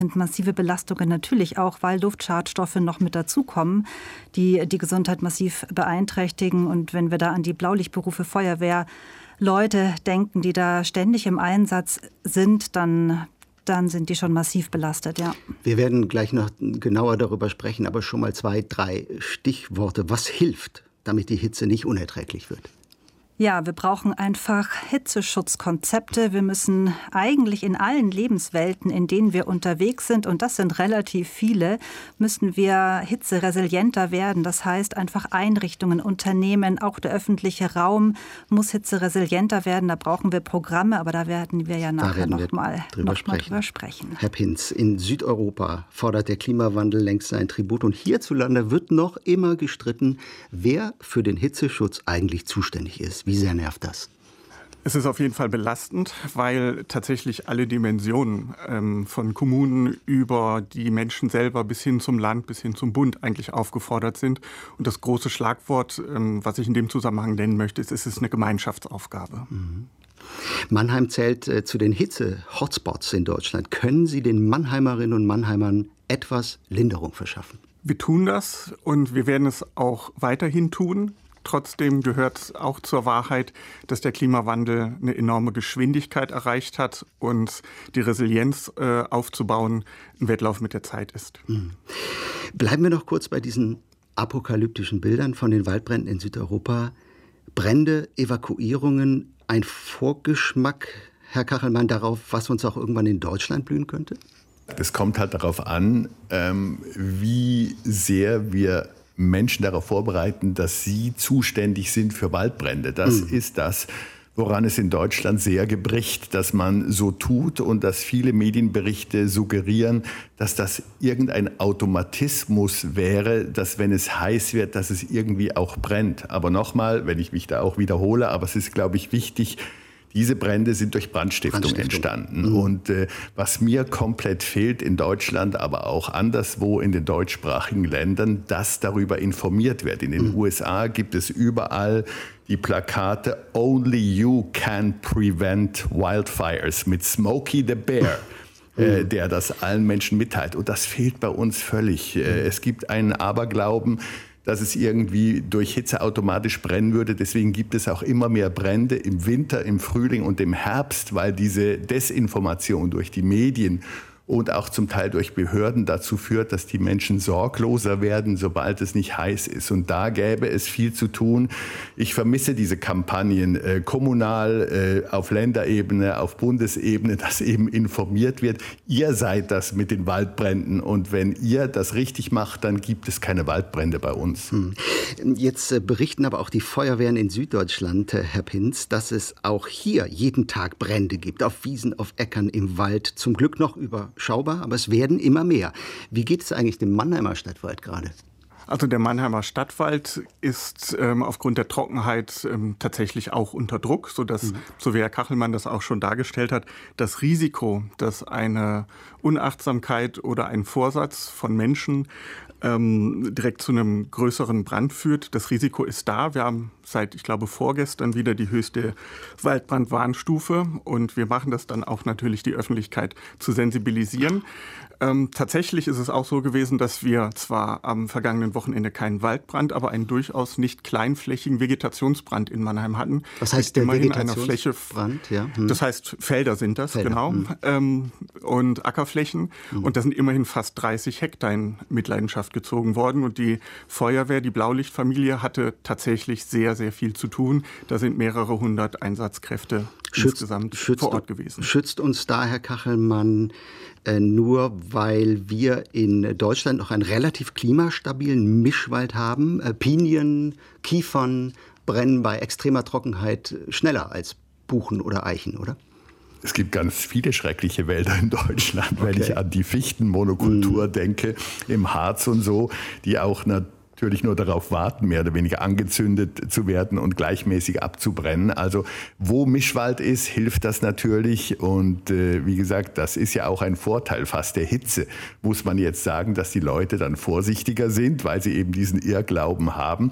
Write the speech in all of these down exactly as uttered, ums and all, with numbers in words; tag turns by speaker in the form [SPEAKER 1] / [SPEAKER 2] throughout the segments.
[SPEAKER 1] sind massive Belastungen natürlich auch, weil Luftschadstoffe noch mit dazukommen, die die Gesundheit massiv beeinträchtigen. Und wenn wir da an die Blaulichtberufe Feuerwehr Leute denken, die da ständig im Einsatz sind, dann, dann sind die schon massiv belastet, ja.
[SPEAKER 2] Wir werden gleich noch genauer darüber sprechen, aber schon mal zwei, drei Stichworte. Was hilft, damit die Hitze nicht unerträglich wird?
[SPEAKER 1] Ja, wir brauchen einfach Hitzeschutzkonzepte. Wir müssen eigentlich in allen Lebenswelten, in denen wir unterwegs sind, und das sind relativ viele, müssen wir hitzeresilienter werden. Das heißt einfach Einrichtungen, Unternehmen, auch der öffentliche Raum muss hitzeresilienter werden. Da brauchen wir Programme, aber da werden wir ja nachher noch mal drüber sprechen.
[SPEAKER 2] Herr Pinz, in Südeuropa fordert der Klimawandel längst sein Tribut und hierzulande wird noch immer gestritten, wer für den Hitzeschutz eigentlich zuständig ist. Wie sehr nervt das?
[SPEAKER 3] Es ist auf jeden Fall belastend, weil tatsächlich alle Dimensionen ähm, von Kommunen über die Menschen selber bis hin zum Land, bis hin zum Bund eigentlich aufgefordert sind. Und das große Schlagwort, ähm, was ich in dem Zusammenhang nennen möchte, ist, es ist eine Gemeinschaftsaufgabe.
[SPEAKER 2] Mhm. Mannheim zählt äh, zu den Hitze-Hotspots in Deutschland. Können Sie den Mannheimerinnen und Mannheimern etwas Linderung verschaffen?
[SPEAKER 3] Wir tun das und wir werden es auch weiterhin tun. Trotzdem gehört auch zur Wahrheit, dass der Klimawandel eine enorme Geschwindigkeit erreicht hat und die Resilienz äh, aufzubauen ein Wettlauf mit der Zeit ist.
[SPEAKER 2] Mhm. Bleiben wir noch kurz bei diesen apokalyptischen Bildern von den Waldbränden in Südeuropa. Brände, Evakuierungen, ein Vorgeschmack, Herr Kachelmann, darauf, was uns auch irgendwann in Deutschland blühen könnte?
[SPEAKER 4] Es kommt halt darauf an, ähm, wie sehr wir Menschen darauf vorbereiten, dass sie zuständig sind für Waldbrände. Das mhm. ist das, woran es in Deutschland sehr gebricht, dass man so tut und dass viele Medienberichte suggerieren, dass das irgendein Automatismus wäre, dass wenn es heiß wird, dass es irgendwie auch brennt. Aber nochmal, wenn ich mich da auch wiederhole, aber es ist, glaube ich, wichtig, diese Brände sind durch Brandstiftung, Brandstiftung. entstanden. Mhm. Und äh, was mir komplett fehlt in Deutschland, aber auch anderswo in den deutschsprachigen Ländern, dass darüber informiert wird. In den mhm. U S A gibt es überall die Plakate Only you can prevent wildfires mit Smokey the Bear. Mhm. Äh, der das allen Menschen mitteilt. Und das fehlt bei uns völlig. Mhm. Äh, es gibt einen Aberglauben, dass es irgendwie durch Hitze automatisch brennen würde. Deswegen gibt es auch immer mehr Brände im Winter, im Frühling und im Herbst, weil diese Desinformation durch die Medien und auch zum Teil durch Behörden dazu führt, dass die Menschen sorgloser werden, sobald es nicht heiß ist. Und da gäbe es viel zu tun. Ich vermisse diese Kampagnen äh, kommunal, äh, auf Länderebene, auf Bundesebene, dass eben informiert wird. Ihr seid das mit den Waldbränden. Und wenn ihr das richtig macht, dann gibt es keine Waldbrände bei uns.
[SPEAKER 2] Hm. Jetzt äh, berichten aber auch die Feuerwehren in Süddeutschland, äh, Herr Pinz, dass es auch hier jeden Tag Brände gibt. Auf Wiesen, auf Äckern, im Wald. Zum Glück noch über Schaubar, aber es werden immer mehr. Wie geht es eigentlich dem Mannheimer Stadtwald gerade?
[SPEAKER 3] Also der Mannheimer Stadtwald ist ähm, aufgrund der Trockenheit ähm, tatsächlich auch unter Druck, sodass, mhm. so wie Herr Kachelmann das auch schon dargestellt hat, das Risiko, dass eine Unachtsamkeit oder ein Vorsatz von Menschen ähm, direkt zu einem größeren Brand führt. Das Risiko ist da. Wir haben seit, ich glaube, vorgestern wieder die höchste Waldbrandwarnstufe und wir machen das dann auch natürlich, die Öffentlichkeit zu sensibilisieren. Ähm, tatsächlich ist es auch so gewesen, dass wir zwar am vergangenen Wochenende keinen Waldbrand, aber einen durchaus nicht kleinflächigen Vegetationsbrand in Mannheim hatten.
[SPEAKER 2] Was heißt der
[SPEAKER 3] Vegetationsbrand? Ja. Hm. Das heißt, Felder sind das, Felder. genau, hm. ähm, und Ackerflächen. Hm. Und da sind immerhin fast dreißig Hektar in Mitleidenschaft gezogen worden. Und die Feuerwehr, die Blaulichtfamilie, hatte tatsächlich sehr, sehr viel zu tun. Da sind mehrere hundert Einsatzkräfte schützt, insgesamt schützt, vor Ort gewesen.
[SPEAKER 2] Schützt uns da, Herr Kachelmann, äh, nur weil wir in Deutschland noch einen relativ klimastabilen Mischwald haben? Äh, Pinien, Kiefern brennen bei extremer Trockenheit schneller als Buchen oder Eichen, oder?
[SPEAKER 4] Es gibt ganz viele schreckliche Wälder in Deutschland, okay. wenn ich an die Fichtenmonokultur mm. denke, im Harz und so, die auch natürlich nur darauf warten, mehr oder weniger angezündet zu werden und gleichmäßig abzubrennen. Also wo Mischwald ist, hilft das natürlich. Und äh, wie gesagt, das ist ja auch ein Vorteil fast der Hitze. Muss man jetzt sagen, dass die Leute dann vorsichtiger sind, weil sie eben diesen Irrglauben haben.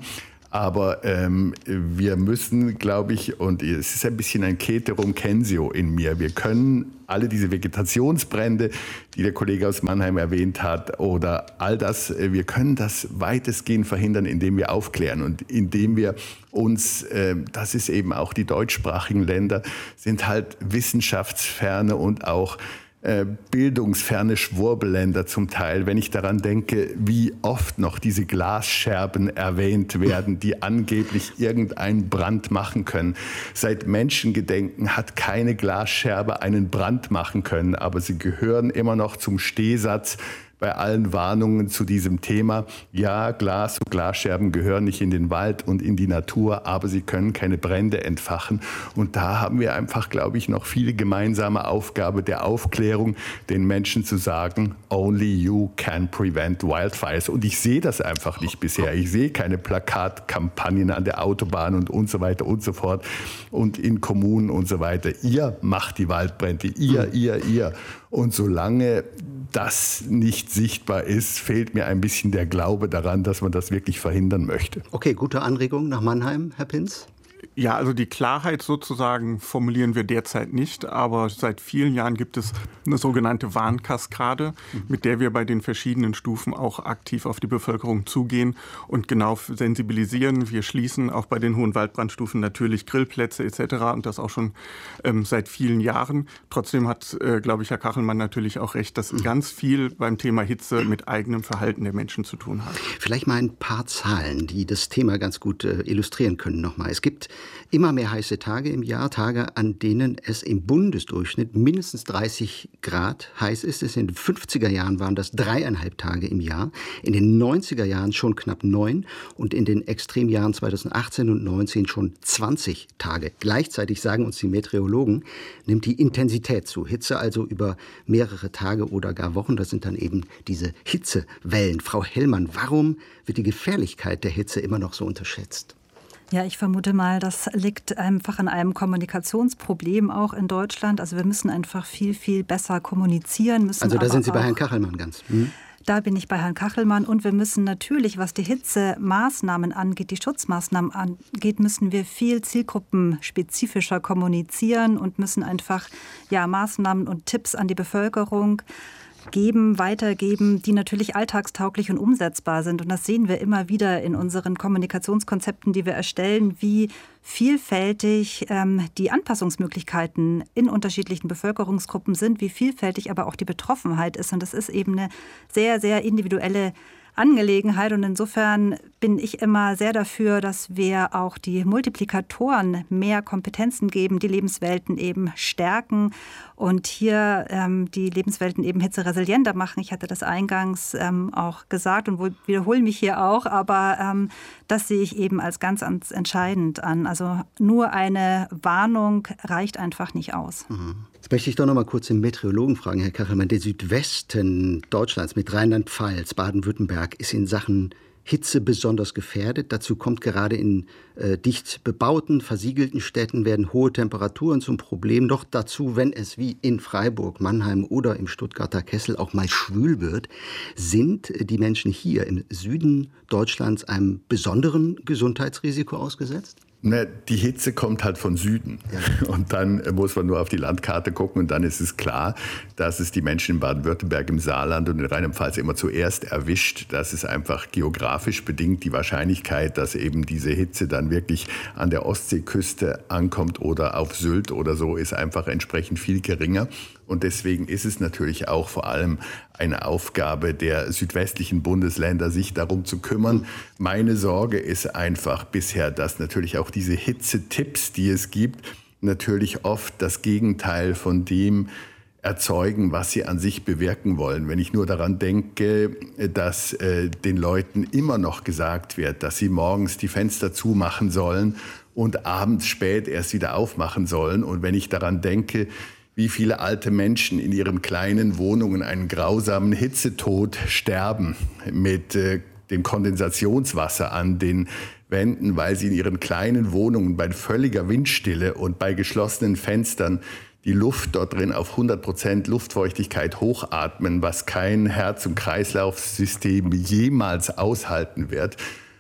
[SPEAKER 4] Aber ähm, wir müssen, glaube ich, und es ist ein bisschen ein Ceterum censeo in mir, wir können alle diese Vegetationsbrände, die der Kollege aus Mannheim erwähnt hat, oder all das, wir können das weitestgehend verhindern, indem wir aufklären und indem wir uns, äh, das ist eben auch die deutschsprachigen Länder, sind halt wissenschaftsferne und auch äh, bildungsferne Schwurbelländer zum Teil. Wenn ich daran denke, wie oft noch diese Glasscherben erwähnt werden, die angeblich irgendeinen Brand machen können. Seit Menschengedenken hat keine Glasscherbe einen Brand machen können, aber sie gehören immer noch zum Stehsatz bei allen Warnungen zu diesem Thema. Ja, Glas und Glasscherben gehören nicht in den Wald und in die Natur, aber sie können keine Brände entfachen. Und da haben wir einfach, glaube ich, noch viele gemeinsame Aufgabe der Aufklärung, den Menschen zu sagen, only you can prevent wildfires. Und ich sehe das einfach nicht bisher. Ich sehe keine Plakatkampagnen an der Autobahn und, und so weiter und so fort und in Kommunen und so weiter. Ihr macht die Waldbrände, ihr, ihr, ihr. Und solange das nicht sichtbar ist, fehlt mir ein bisschen der Glaube daran, dass man das wirklich verhindern möchte.
[SPEAKER 2] Okay, gute Anregung nach Mannheim, Herr Pinz.
[SPEAKER 3] Ja, also die Klarheit sozusagen formulieren wir derzeit nicht, aber seit vielen Jahren gibt es eine sogenannte Warnkaskade, mit der wir bei den verschiedenen Stufen auch aktiv auf die Bevölkerung zugehen und genau sensibilisieren. Wir schließen auch bei den hohen Waldbrandstufen natürlich Grillplätze et cetera und das auch schon ähm, seit vielen Jahren. Trotzdem hat, äh, glaube ich, Herr Kachelmann natürlich auch recht, dass ganz viel beim Thema Hitze mit eigenem Verhalten der Menschen zu tun hat.
[SPEAKER 2] Vielleicht mal ein paar Zahlen, die das Thema ganz gut äh, illustrieren können nochmal. Es gibt immer mehr heiße Tage im Jahr, Tage, an denen es im Bundesdurchschnitt mindestens dreißig Grad heiß ist. In den fünfziger Jahren waren das dreieinhalb Tage im Jahr, in den neunziger Jahren schon knapp neun und in den Extremjahren zweitausendachtzehn und neunzehn schon zwanzig Tage. Gleichzeitig sagen uns die Meteorologen, nimmt die Intensität zu. Hitze also über mehrere Tage oder gar Wochen, das sind dann eben diese Hitzewellen. Frau Hellmann, warum wird die Gefährlichkeit der Hitze immer noch so unterschätzt?
[SPEAKER 1] Ja, ich vermute mal, das liegt einfach an einem Kommunikationsproblem auch in Deutschland. Also wir müssen einfach viel, viel besser kommunizieren. Müssen
[SPEAKER 2] also da
[SPEAKER 1] aber
[SPEAKER 2] sind Sie bei
[SPEAKER 1] auch,
[SPEAKER 2] Herrn Kachelmann ganz. Hm?
[SPEAKER 1] Da bin ich bei Herrn Kachelmann. Und wir müssen natürlich, was die Hitzemaßnahmen angeht, die Schutzmaßnahmen angeht, müssen wir viel zielgruppenspezifischer kommunizieren und müssen einfach ja, Maßnahmen und Tipps an die Bevölkerung geben, weitergeben, die natürlich alltagstauglich und umsetzbar sind. Und das sehen wir immer wieder in unseren Kommunikationskonzepten, die wir erstellen, wie vielfältig ähm, die Anpassungsmöglichkeiten in unterschiedlichen Bevölkerungsgruppen sind, wie vielfältig aber auch die Betroffenheit ist. Und das ist eben eine sehr, sehr individuelle Angelegenheit. Und insofern bin ich immer sehr dafür, dass wir auch die Multiplikatoren mehr Kompetenzen geben, die Lebenswelten eben stärken und hier ähm, die Lebenswelten eben hitzeresilienter machen. Ich hatte das eingangs ähm, auch gesagt und wiederhole mich hier auch, aber ähm, das sehe ich eben als ganz, ganz entscheidend an. Also nur eine Warnung reicht einfach nicht aus.
[SPEAKER 2] Mhm. Jetzt möchte ich doch noch mal kurz den Meteorologen fragen, Herr Kachelmann. Der Südwesten Deutschlands mit Rheinland-Pfalz, Baden-Württemberg ist in Sachen Hitze besonders gefährdet. Dazu kommt gerade in äh, dicht bebauten, versiegelten Städten werden hohe Temperaturen zum Problem. Noch dazu, wenn es wie in Freiburg, Mannheim oder im Stuttgarter Kessel auch mal schwül wird, sind die Menschen hier im Süden Deutschlands einem besonderen Gesundheitsrisiko ausgesetzt?
[SPEAKER 4] Na, die Hitze kommt halt von Süden. Ja. Und dann muss man nur auf die Landkarte gucken und dann ist es klar, dass es die Menschen in Baden-Württemberg, im Saarland und in Rheinland-Pfalz immer zuerst erwischt. Das ist einfach geografisch bedingt. Die Wahrscheinlichkeit, dass eben diese Hitze dann wirklich an der Ostseeküste ankommt oder auf Sylt oder so, ist einfach entsprechend viel geringer. Und deswegen ist es natürlich auch vor allem eine Aufgabe der südwestlichen Bundesländer, sich darum zu kümmern. Meine Sorge ist einfach bisher, dass natürlich auch diese Hitzetipps, die es gibt, natürlich oft das Gegenteil von dem erzeugen, was sie an sich bewirken wollen. Wenn ich nur daran denke, dass äh, den Leuten immer noch gesagt wird, dass sie morgens die Fenster zumachen sollen und abends spät erst wieder aufmachen sollen. Und wenn ich daran denke, wie viele alte Menschen in ihren kleinen Wohnungen einen grausamen Hitzetod sterben mit äh, dem Kondensationswasser an den Wänden, weil sie in ihren kleinen Wohnungen bei völliger Windstille und bei geschlossenen Fenstern die Luft dort drin auf hundert Prozent Luftfeuchtigkeit hochatmen, was kein Herz- und Kreislaufsystem jemals aushalten wird.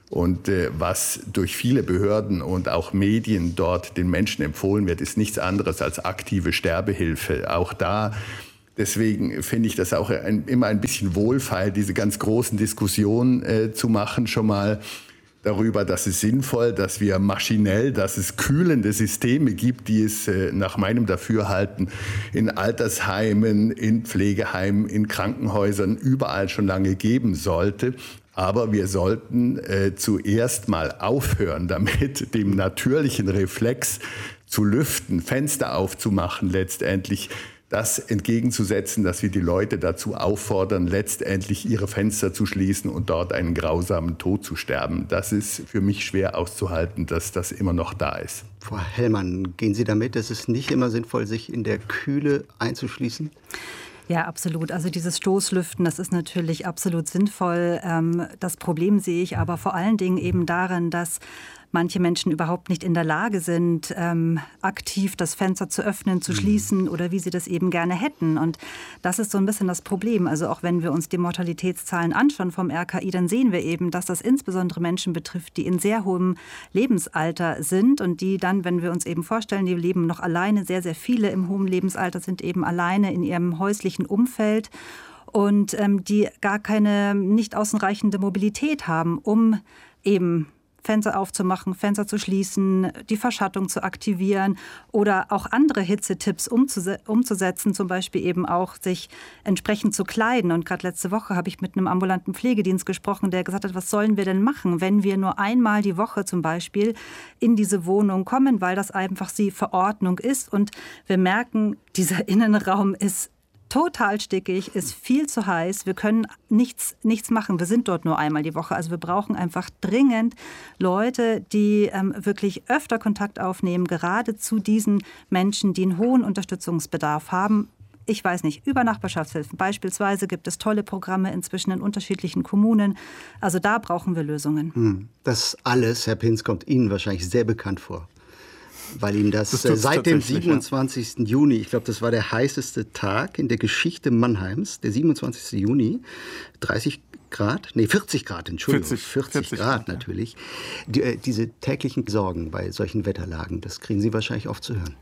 [SPEAKER 4] Und äh, was durch viele Behörden und auch Medien dort den Menschen empfohlen wird, ist nichts anderes als aktive Sterbehilfe. Auch da, deswegen finde ich das auch ein, immer ein bisschen wohlfeil, diese ganz großen Diskussionen äh, zu machen, schon mal darüber, dass es sinnvoll, dass wir maschinell, dass es kühlende Systeme gibt, die es äh, nach meinem Dafürhalten in Altersheimen, in Pflegeheimen, in Krankenhäusern überall schon lange geben sollte. Aber wir sollten äh, zuerst mal aufhören damit, dem natürlichen Reflex zu lüften, Fenster aufzumachen, letztendlich das entgegenzusetzen, dass wir die Leute dazu auffordern, letztendlich ihre Fenster zu schließen und dort einen grausamen Tod zu sterben. Das ist für mich schwer auszuhalten, dass das immer noch da ist.
[SPEAKER 2] Frau Hellmann, gehen Sie damit, dass es nicht immer sinnvoll, sich in der Kühle einzuschließen?
[SPEAKER 1] Ja, absolut. Also dieses Stoßlüften, das ist natürlich absolut sinnvoll. Das Problem sehe ich aber vor allen Dingen eben darin, dass manche Menschen überhaupt nicht in der Lage sind, ähm, aktiv das Fenster zu öffnen, zu schließen oder wie sie das eben gerne hätten. Und das ist so ein bisschen das Problem. Also auch wenn wir uns die Mortalitätszahlen anschauen vom R K I, dann sehen wir eben, dass das insbesondere Menschen betrifft, die in sehr hohem Lebensalter sind und die dann, wenn wir uns eben vorstellen, die leben noch alleine, sehr, sehr viele im hohen Lebensalter sind eben alleine in ihrem häuslichen Umfeld und ähm, die gar keine nicht ausreichende Mobilität haben, um eben Fenster aufzumachen, Fenster zu schließen, die Verschattung zu aktivieren oder auch andere Hitzetipps umzusetzen, zum Beispiel eben auch sich entsprechend zu kleiden. Und gerade letzte Woche habe ich mit einem ambulanten Pflegedienst gesprochen, der gesagt hat, was sollen wir denn machen, wenn wir nur einmal die Woche zum Beispiel in diese Wohnung kommen, weil das einfach die Verordnung ist und wir merken, dieser Innenraum ist total stickig, ist viel zu heiß. Wir können nichts, nichts machen. Wir sind dort nur einmal die Woche. Also wir brauchen einfach dringend Leute, die ähm, wirklich öfter Kontakt aufnehmen, gerade zu diesen Menschen, die einen hohen Unterstützungsbedarf haben. Ich weiß nicht, über Nachbarschaftshilfen beispielsweise gibt es tolle Programme inzwischen in unterschiedlichen Kommunen. Also da brauchen wir Lösungen.
[SPEAKER 2] Das alles, Herr Pinz, kommt Ihnen wahrscheinlich sehr bekannt vor. Weil Ihnen das,
[SPEAKER 3] das
[SPEAKER 2] äh, seit dem siebenundzwanzigsten Juni, ich glaube, das war der heißeste Tag in der Geschichte Mannheims, der siebenundzwanzigsten Juni, dreißig Grad, nee, vierzig Grad, Entschuldigung,
[SPEAKER 3] vierzig,
[SPEAKER 2] vierzig, vierzig
[SPEAKER 3] Grad,
[SPEAKER 2] Grad natürlich. Die, äh, diese täglichen Sorgen bei solchen Wetterlagen, das kriegen Sie wahrscheinlich oft zu hören.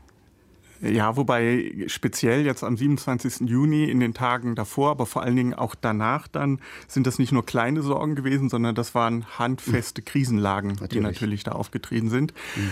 [SPEAKER 3] Ja, wobei speziell jetzt am siebenundzwanzigsten Juni in den Tagen davor, aber vor allen Dingen auch danach dann, sind das nicht nur kleine Sorgen gewesen, sondern das waren handfeste Krisenlagen, natürlich. die natürlich da aufgetreten sind. Mhm.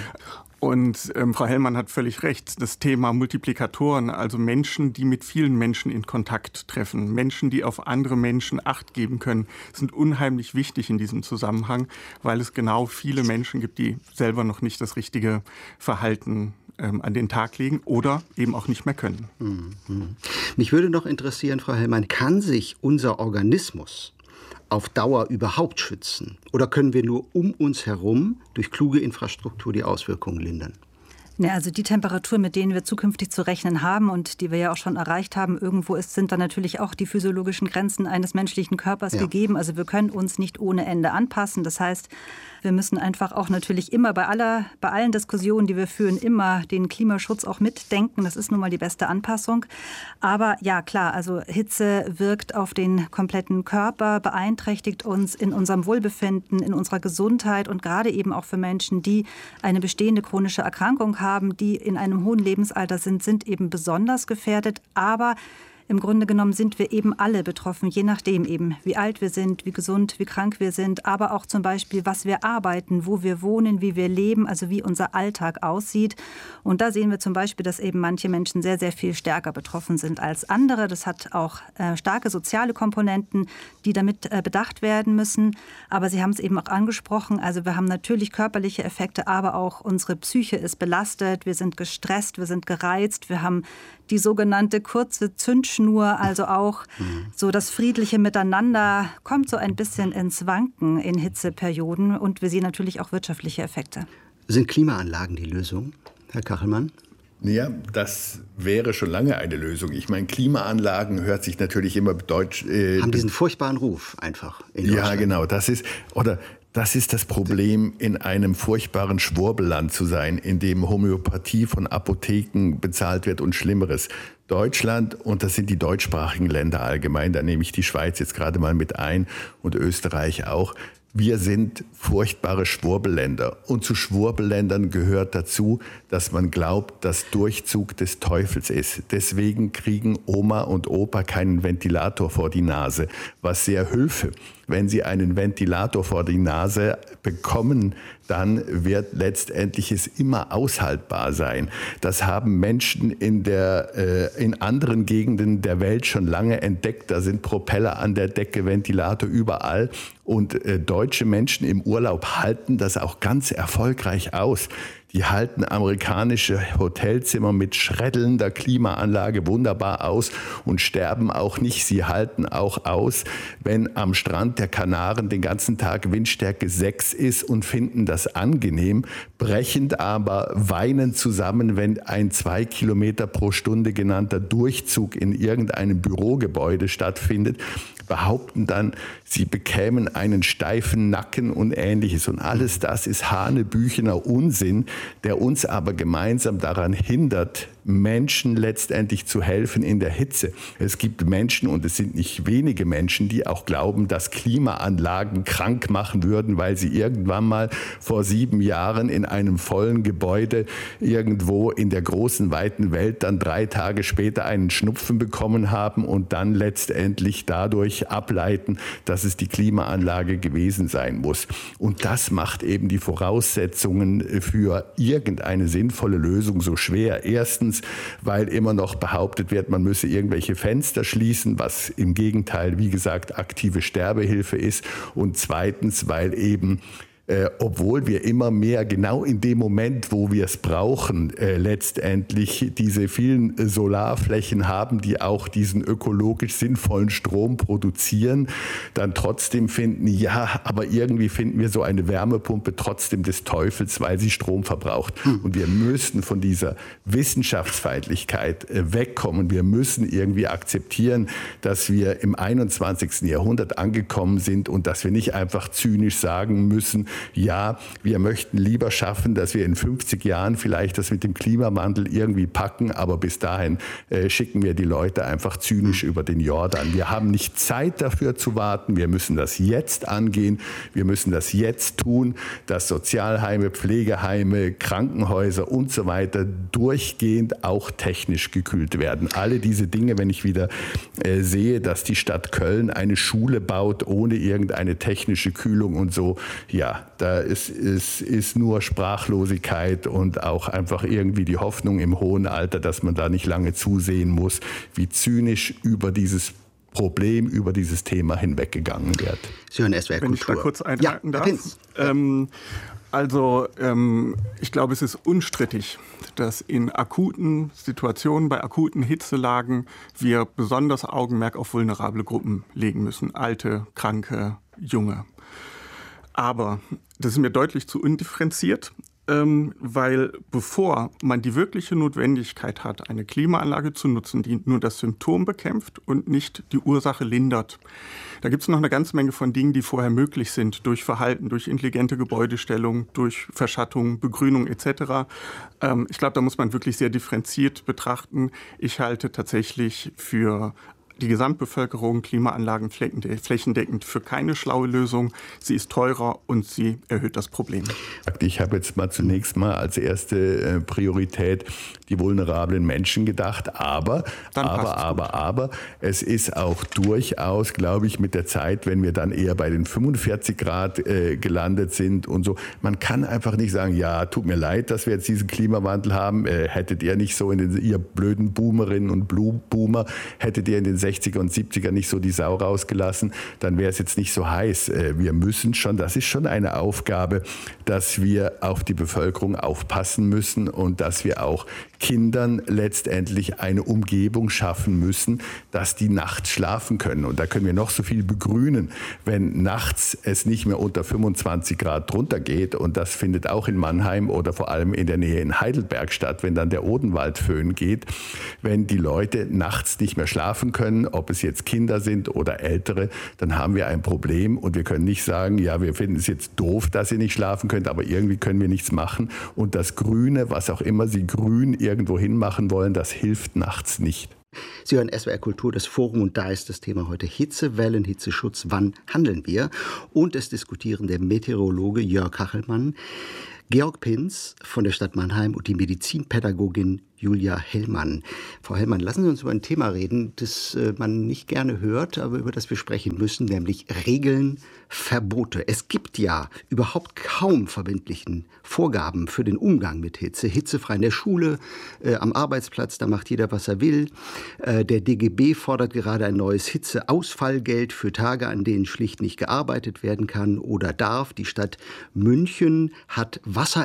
[SPEAKER 3] Und ähm, Frau Hellmann hat völlig recht, das Thema Multiplikatoren, also Menschen, die mit vielen Menschen in Kontakt treffen, Menschen, die auf andere Menschen Acht geben können, sind unheimlich wichtig in diesem Zusammenhang, weil es genau viele Menschen gibt, die selber noch nicht das richtige Verhalten ähm, an den Tag legen oder eben auch nicht mehr können.
[SPEAKER 2] Mhm. Mich würde noch interessieren, Frau Hellmann, kann sich unser Organismus auf Dauer überhaupt schützen? Oder können wir nur um uns herum durch kluge Infrastruktur die Auswirkungen lindern?
[SPEAKER 1] Ja, also die Temperaturen, mit denen wir zukünftig zu rechnen haben und die wir ja auch schon erreicht haben, irgendwo ist, sind dann natürlich auch die physiologischen Grenzen eines menschlichen Körpers ja. gegeben. Also wir können uns nicht ohne Ende anpassen. Das heißt, wir müssen einfach auch natürlich immer bei aller, bei allen Diskussionen, die wir führen, immer den Klimaschutz auch mitdenken. Das ist nun mal die beste Anpassung. Aber ja, klar, also Hitze wirkt auf den kompletten Körper, beeinträchtigt uns in unserem Wohlbefinden, in unserer Gesundheit und gerade eben auch für Menschen, die eine bestehende chronische Erkrankung haben, die in einem hohen Lebensalter sind, sind eben besonders gefährdet. Aber im Grunde genommen sind wir eben alle betroffen, je nachdem eben, wie alt wir sind, wie gesund, wie krank wir sind, aber auch zum Beispiel, was wir arbeiten, wo wir wohnen, wie wir leben, also wie unser Alltag aussieht. Und da sehen wir zum Beispiel, dass eben manche Menschen sehr, sehr viel stärker betroffen sind als andere. Das hat auch äh, starke soziale Komponenten, die damit äh, bedacht werden müssen. Aber Sie haben es eben auch angesprochen, also wir haben natürlich körperliche Effekte, aber auch unsere Psyche ist belastet, wir sind gestresst, wir sind gereizt, wir haben die sogenannte kurze Zündschnur, also auch mhm. so das friedliche Miteinander kommt so ein bisschen ins Wanken in Hitzeperioden und wir sehen natürlich auch wirtschaftliche Effekte.
[SPEAKER 2] Sind Klimaanlagen die Lösung, Herr Kachelmann?
[SPEAKER 4] Ja, das wäre schon lange eine Lösung. Ich meine, Klimaanlagen hört sich natürlich immer deutsch... Äh,
[SPEAKER 2] haben diesen furchtbaren Ruf einfach in Deutschland.
[SPEAKER 4] Ja, genau. Das ist... Oder Das ist das Problem, in einem furchtbaren Schwurbelland zu sein, in dem Homöopathie von Apotheken bezahlt wird und Schlimmeres. Deutschland, und das sind die deutschsprachigen Länder allgemein, da nehme ich die Schweiz jetzt gerade mal mit ein und Österreich auch, Wir sind furchtbare Schwurbelländer. Und zu Schwurbelländern gehört dazu, dass man glaubt, dass Durchzug des Teufels ist. Deswegen kriegen Oma und Opa keinen Ventilator vor die Nase, was sehr hülfe. Wenn sie einen Ventilator vor die Nase bekommen, dann wird letztendlich es immer aushaltbar sein. Das haben Menschen in, der, äh, in anderen Gegenden der Welt schon lange entdeckt. Da sind Propeller an der Decke, Ventilator überall. Und äh, deutsche Menschen im Urlaub halten das auch ganz erfolgreich aus. Die halten amerikanische Hotelzimmer mit schreddelnder Klimaanlage wunderbar aus und sterben auch nicht. Sie halten auch aus, wenn am Strand der Kanaren den ganzen Tag Windstärke sechs ist und finden das angenehm, brechend aber weinend zusammen, wenn ein zwei Kilometer pro Stunde genannter Durchzug in irgendeinem Bürogebäude stattfindet, behaupten dann, sie bekämen einen steifen Nacken und Ähnliches. Und alles das ist hanebüchener Unsinn, der uns aber gemeinsam daran hindert, Menschen letztendlich zu helfen in der Hitze. Es gibt Menschen, und es sind nicht wenige Menschen, die auch glauben, dass Klimaanlagen krank machen würden, weil sie irgendwann mal vor sieben Jahren in einem vollen Gebäude irgendwo in der großen, weiten Welt dann drei Tage später einen Schnupfen bekommen haben und dann letztendlich dadurch ableiten, dass es die Klimaanlage gewesen sein muss. Und das macht eben die Voraussetzungen für irgendeine sinnvolle Lösung so schwer. Erstens, weil immer noch behauptet wird, man müsse irgendwelche Fenster schließen, was im Gegenteil, wie gesagt, aktive Sterbehilfe ist. Und zweitens, weil eben Äh, obwohl wir immer mehr genau in dem Moment, wo wir es brauchen, äh, letztendlich diese vielen äh, Solarflächen haben, die auch diesen ökologisch sinnvollen Strom produzieren, dann trotzdem finden, ja, aber irgendwie finden wir so eine Wärmepumpe trotzdem des Teufels, weil sie Strom verbraucht. Hm. Und wir müssen von dieser Wissenschaftsfeindlichkeit äh, wegkommen. Wir müssen irgendwie akzeptieren, dass wir im einundzwanzigsten Jahrhundert angekommen sind und dass wir nicht einfach zynisch sagen müssen, ja, wir möchten lieber schaffen, dass wir in fünfzig Jahren vielleicht das mit dem Klimawandel irgendwie packen, aber bis dahin äh, schicken wir die Leute einfach zynisch über den Jordan. Wir haben nicht Zeit dafür zu warten, wir müssen das jetzt angehen, wir müssen das jetzt tun, dass Sozialheime, Pflegeheime, Krankenhäuser und so weiter durchgehend auch technisch gekühlt werden. Alle diese Dinge, wenn ich wieder äh, sehe, dass die Stadt Köln eine Schule baut ohne irgendeine technische Kühlung und so, ja, da ist, ist, ist nur Sprachlosigkeit und auch einfach irgendwie die Hoffnung im hohen Alter, dass man da nicht lange zusehen muss, wie zynisch über dieses Problem, über dieses Thema hinweggegangen wird.
[SPEAKER 2] Sie hören S W R Kultur.
[SPEAKER 3] Wenn ich da kurz einhaken
[SPEAKER 2] ja,
[SPEAKER 3] darf. Ähm, also ähm, ich glaube, es ist unstrittig, dass in akuten Situationen, bei akuten Hitzelagen wir besonders Augenmerk auf vulnerable Gruppen legen müssen. Alte, Kranke, Junge. Aber das ist mir deutlich zu undifferenziert, ähm, weil bevor man die wirkliche Notwendigkeit hat, eine Klimaanlage zu nutzen, die nur das Symptom bekämpft und nicht die Ursache lindert, da gibt es noch eine ganze Menge von Dingen, die vorher möglich sind, durch Verhalten, durch intelligente Gebäudestellung, durch Verschattung, Begrünung et cetera. Ähm, ich glaube, da muss man wirklich sehr differenziert betrachten. Ich halte tatsächlich für die Gesamtbevölkerung Klimaanlagen flächendeckend für keine schlaue Lösung. Sie ist teurer und sie erhöht das Problem.
[SPEAKER 4] Ich habe jetzt mal zunächst mal als erste Priorität die vulnerablen Menschen gedacht. Aber, aber, aber, aber, es ist auch durchaus, glaube ich, mit der Zeit, wenn wir dann eher bei den fünfundvierzig Grad äh, gelandet sind und so. Man kann einfach nicht sagen, ja, tut mir leid, dass wir jetzt diesen Klimawandel haben. Äh, hättet ihr nicht so in den, ihr blöden Boomerinnen und Boomer, hättet ihr in den sechziger und siebziger nicht so die Sau rausgelassen, dann wäre es jetzt nicht so heiß. Wir müssen schon, das ist schon eine Aufgabe, dass wir auf die Bevölkerung aufpassen müssen und dass wir auch Kindern letztendlich eine Umgebung schaffen müssen, dass die nachts schlafen können. Und da können wir noch so viel begrünen, wenn nachts es nicht mehr unter fünfundzwanzig Grad drunter geht. Und das findet auch in Mannheim oder vor allem in der Nähe in Heidelberg statt, wenn dann der Odenwaldföhn geht. Wenn die Leute nachts nicht mehr schlafen können, ob es jetzt Kinder sind oder Ältere, dann haben wir ein Problem. Und wir können nicht sagen, ja, wir finden es jetzt doof, dass ihr nicht schlafen könnt, aber irgendwie können wir nichts machen. Und das Grüne, was auch immer Sie grün irgendwo hin machen wollen, das hilft nachts nicht.
[SPEAKER 2] Sie hören S W R Kultur, das Forum, und da ist das Thema heute Hitzewellen, Hitzeschutz, wann handeln wir? Und es diskutieren der Meteorologe Jörg Kachelmann, Georg Pins von der Stadt Mannheim und die Medizinpädagogin Julia Hellmann. Frau Hellmann, lassen Sie uns über ein Thema reden, das äh, man nicht gerne hört, aber über das wir sprechen müssen, nämlich Regeln, Verbote. Es gibt ja überhaupt kaum verbindlichen Vorgaben für den Umgang mit Hitze. Hitzefrei in der Schule, äh, am Arbeitsplatz, da macht jeder, was er will. Äh, der D G B fordert gerade ein neues Hitzeausfallgeld für Tage, an denen schlicht nicht gearbeitet werden kann oder darf. Die Stadt München hat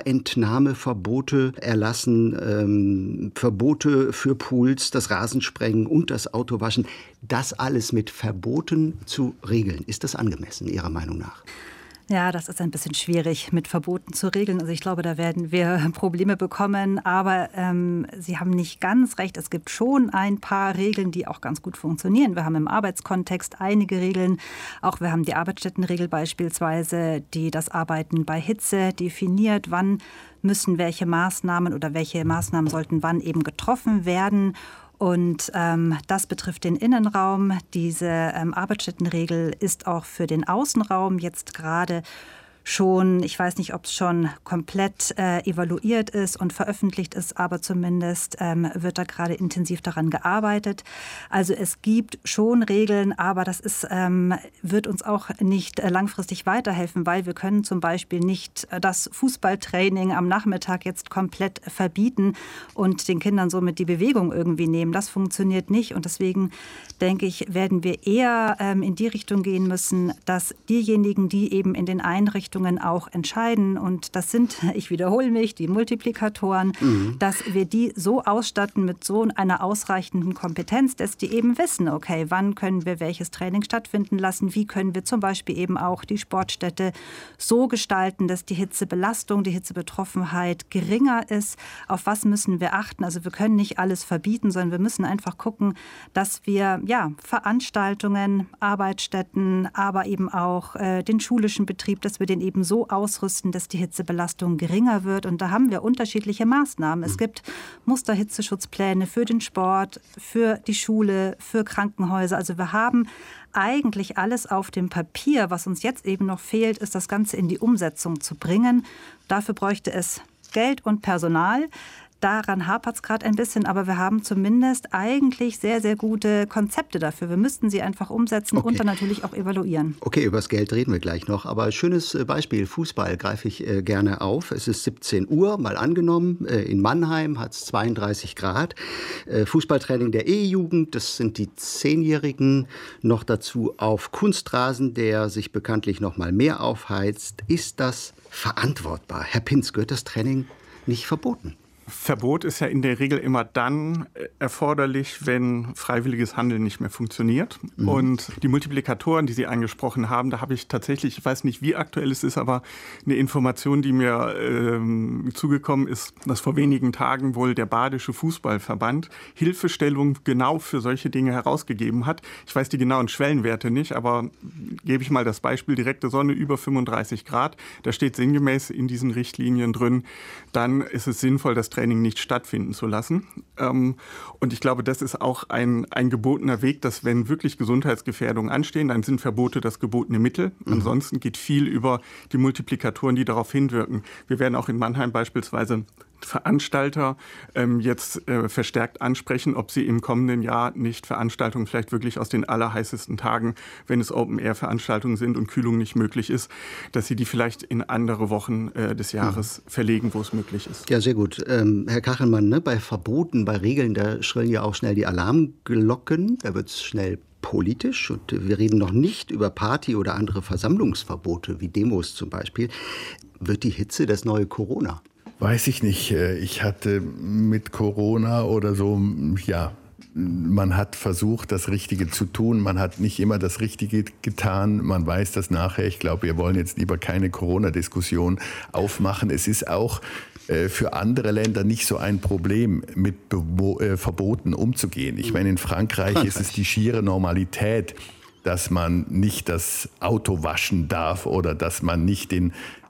[SPEAKER 2] Wasserentnahmeverbote erlassen, ähm, Verbote für Pools, das Rasensprengen und das Autowaschen. Das alles mit Verboten zu regeln. Ist das angemessen, Ihrer Meinung nach?
[SPEAKER 1] Ja, das ist ein bisschen schwierig mit Verboten zu regeln. Also ich glaube, da werden wir Probleme bekommen. Aber ähm, Sie haben nicht ganz recht. Es gibt schon ein paar Regeln, die auch ganz gut funktionieren. Wir haben im Arbeitskontext einige Regeln. Auch wir haben die Arbeitsstättenregel beispielsweise, die das Arbeiten bei Hitze definiert. Wann müssen welche Maßnahmen oder welche Maßnahmen sollten wann eben getroffen werden. Und ähm, das betrifft den Innenraum. Diese ähm, Arbeitsstättenregel ist auch für den Außenraum jetzt gerade schon, ich weiß nicht, ob es schon komplett äh, evaluiert ist und veröffentlicht ist, aber zumindest ähm, wird da gerade intensiv daran gearbeitet. Also es gibt schon Regeln, aber das ist, ähm, wird uns auch nicht äh, langfristig weiterhelfen, weil wir können zum Beispiel nicht äh, das Fußballtraining am Nachmittag jetzt komplett verbieten und den Kindern somit die Bewegung irgendwie nehmen. Das funktioniert nicht, und deswegen denke ich, werden wir eher ähm, in die Richtung gehen müssen, dass diejenigen, die eben in den Einrichtungen auch entscheiden, und das sind, ich wiederhole mich, die Multiplikatoren, mhm. dass wir die so ausstatten mit so einer ausreichenden Kompetenz, dass die eben wissen, okay, wann können wir welches Training stattfinden lassen, wie können wir zum Beispiel eben auch die Sportstätte so gestalten, dass die Hitzebelastung, die Hitzebetroffenheit geringer ist, auf was müssen wir achten. Also wir können nicht alles verbieten, sondern wir müssen einfach gucken, dass wir ja, Veranstaltungen, Arbeitsstätten, aber eben auch äh, den schulischen Betrieb, dass wir den eben so ausrüsten, dass die Hitzebelastung geringer wird. Und da haben wir unterschiedliche Maßnahmen. Es gibt Musterhitzeschutzpläne für den Sport, für die Schule, für Krankenhäuser. Also wir haben eigentlich alles auf dem Papier. Was uns jetzt eben noch fehlt, ist das Ganze in die Umsetzung zu bringen. Dafür bräuchte es Geld und Personal. Daran hapert es gerade ein bisschen, aber wir haben zumindest eigentlich sehr, sehr gute Konzepte dafür. Wir müssten sie einfach umsetzen okay. und dann natürlich auch evaluieren.
[SPEAKER 2] Okay, über das Geld reden wir gleich noch. Aber schönes Beispiel, Fußball greife ich äh, gerne auf. Es ist siebzehn Uhr, mal angenommen. Äh, in Mannheim hat es zweiunddreißig Grad. Äh, Fußballtraining der E-Jugend, das sind die Zehnjährigen. Noch dazu auf Kunstrasen, der sich bekanntlich noch mal mehr aufheizt. Ist das verantwortbar? Herr Pins, gehört das Training nicht verboten?
[SPEAKER 3] Verbot ist ja in der Regel immer dann erforderlich, wenn freiwilliges Handeln nicht mehr funktioniert. Mhm. Und die Multiplikatoren, die Sie angesprochen haben, da habe ich tatsächlich, ich weiß nicht, wie aktuell es ist, aber eine Information, die mir ähm, zugekommen ist, dass vor wenigen Tagen wohl der Badische Fußballverband Hilfestellung genau für solche Dinge herausgegeben hat. Ich weiß die genauen Schwellenwerte nicht, aber gebe ich mal das Beispiel, direkte Sonne über fünfunddreißig Grad. Da steht sinngemäß in diesen Richtlinien drin, dann ist es sinnvoll, das Training nicht stattfinden zu lassen. Und ich glaube, das ist auch ein, ein gebotener Weg, dass wenn wirklich Gesundheitsgefährdungen anstehen, dann sind Verbote das gebotene Mittel. Mhm. Ansonsten geht viel über die Multiplikatoren, die darauf hinwirken. Wir werden auch in Mannheim beispielsweise Veranstalter ähm, jetzt äh, verstärkt ansprechen, ob sie im kommenden Jahr nicht Veranstaltungen vielleicht wirklich aus den allerheißesten Tagen, wenn es Open-Air-Veranstaltungen sind und Kühlung nicht möglich ist, dass sie die vielleicht in andere Wochen äh, des Jahres mhm. verlegen, wo es möglich ist.
[SPEAKER 2] Ja, sehr gut. Ähm, Herr Kachelmann, ne, bei Verboten, bei Regeln, da schrillen ja auch schnell die Alarmglocken, da wird es schnell politisch, und wir reden noch nicht über Party- oder andere Versammlungsverbote, wie Demos zum Beispiel. Wird die Hitze das neue Corona?
[SPEAKER 4] Weiß ich nicht. Ich hatte mit Corona oder so, ja, man hat versucht, das Richtige zu tun. Man hat nicht immer das Richtige getan. Man weiß das nachher. Ich glaube, wir wollen jetzt lieber keine Corona-Diskussion aufmachen. Es ist auch äh, für andere Länder nicht so ein Problem, mit Bebo- äh, Verboten umzugehen. Ich meine, in Frankreich, Frankreich ist es die schiere Normalität, dass man nicht das Auto waschen darf oder dass man nicht den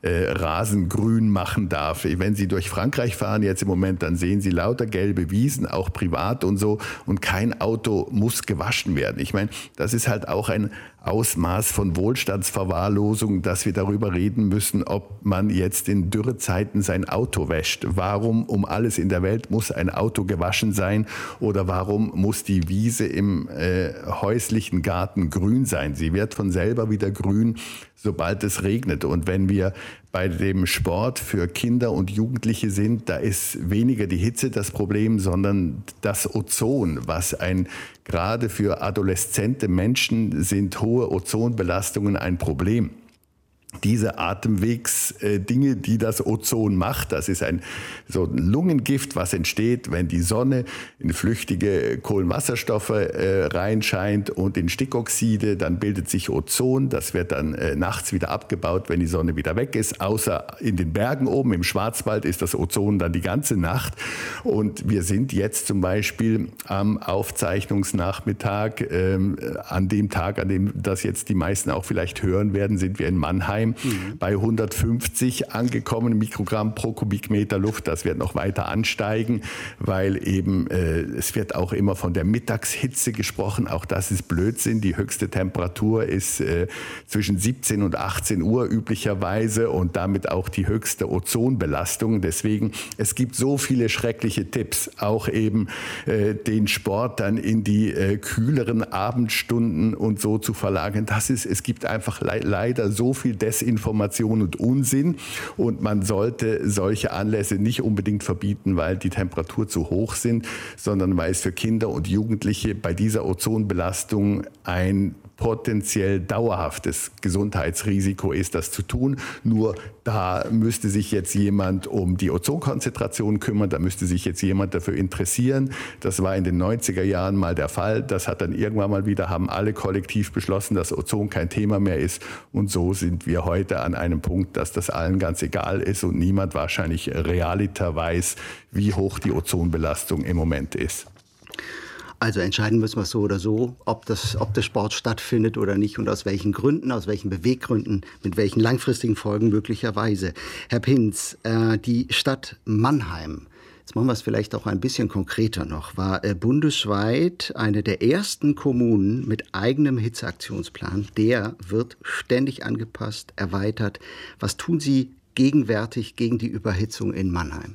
[SPEAKER 4] äh, Rasen grün machen darf. Wenn Sie durch Frankreich fahren jetzt im Moment, dann sehen Sie lauter gelbe Wiesen, auch privat und so. Und kein Auto muss gewaschen werden. Ich meine, das ist halt auch ein Ausmaß von Wohlstandsverwahrlosung, dass wir darüber reden müssen, ob man jetzt in Dürrezeiten sein Auto wäscht. Warum um alles in der Welt muss ein Auto gewaschen sein oder warum muss die Wiese im äh, häuslichen Garten grün sein? Sie wird von selber wieder grün, sobald es regnet. Und wenn wir bei dem Sport für Kinder und Jugendliche sind, da ist weniger die Hitze das Problem, sondern das Ozon, was ein gerade für adoleszente Menschen sind hohe Ozonbelastungen ein Problem. Diese Atemwegsdinge, die das Ozon macht, das ist ein so ein Lungengift, was entsteht, wenn die Sonne in flüchtige Kohlenwasserstoffe äh, reinscheint und in Stickoxide, dann bildet sich Ozon, das wird dann äh, nachts wieder abgebaut, wenn die Sonne wieder weg ist, außer in den Bergen oben im Schwarzwald ist das Ozon dann die ganze Nacht. Und wir sind jetzt zum Beispiel am Aufzeichnungsnachmittag, äh, an dem Tag, an dem das jetzt die meisten auch vielleicht hören werden, sind wir in Mannheim Mhm. bei hundertfünfzig angekommen Mikrogramm pro Kubikmeter Luft. Das wird noch weiter ansteigen, weil eben äh, es wird auch immer von der Mittagshitze gesprochen. Auch das ist Blödsinn. Die höchste Temperatur ist äh, zwischen siebzehn und achtzehn Uhr üblicherweise und damit auch die höchste Ozonbelastung. Deswegen, es gibt so viele schreckliche Tipps, auch eben äh, den Sport dann in die äh, kühleren Abendstunden und so zu verlagern. Das ist, es gibt einfach le- leider so viel Desinformation und Unsinn und man sollte solche Anlässe nicht unbedingt verbieten, weil die Temperatur zu hoch sind, sondern weil es für Kinder und Jugendliche bei dieser Ozonbelastung ein potenziell dauerhaftes Gesundheitsrisiko ist, das zu tun. Nur da müsste sich jetzt jemand um die Ozonkonzentration kümmern, da müsste sich jetzt jemand dafür interessieren. Das war in den neunziger Jahren mal der Fall. Das hat dann irgendwann mal wieder, haben alle kollektiv beschlossen, dass Ozon kein Thema mehr ist. Und so sind wir heute an einem Punkt, dass das allen ganz egal ist und niemand wahrscheinlich realiter weiß, wie hoch die Ozonbelastung im Moment ist.
[SPEAKER 2] Also entscheiden müssen wir so oder so, ob das, ob der Sport stattfindet oder nicht und aus welchen Gründen, aus welchen Beweggründen, mit welchen langfristigen Folgen möglicherweise. Herr Pinz, äh, die Stadt Mannheim, jetzt machen wir es vielleicht auch ein bisschen konkreter noch, war äh, bundesweit eine der ersten Kommunen mit eigenem Hitzeaktionsplan. Der wird ständig angepasst, erweitert. Was tun Sie gegenwärtig gegen die Überhitzung in Mannheim?